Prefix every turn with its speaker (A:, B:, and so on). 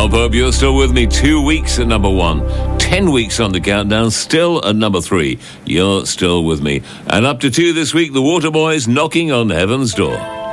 A: Well, Bob, you're still with me. 2 weeks at number 1. 10 weeks on the countdown, still at number 3. You're still with me. And up to 2 this week, the Waterboys knocking on heaven's door.